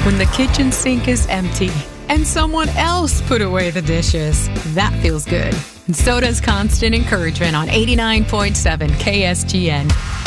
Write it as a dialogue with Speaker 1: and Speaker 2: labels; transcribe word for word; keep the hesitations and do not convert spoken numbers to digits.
Speaker 1: When the kitchen sink is empty and someone else put away the dishes, that feels good. And so does constant encouragement on eighty-nine point seven K S G N.